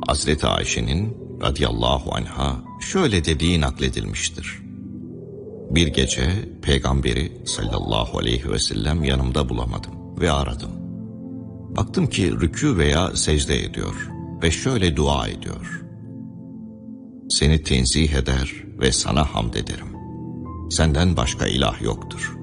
Hazreti Ayşe'nin radıyallahu anha şöyle dediği nakledilmiştir. Bir gece Peygamberi sallallahu aleyhi ve sellem yanımda bulamadım ve aradım. Baktım ki rükû veya secde ediyor ve şöyle dua ediyor. Seni tenzih eder ve sana hamd ederim. Senden başka ilah yoktur.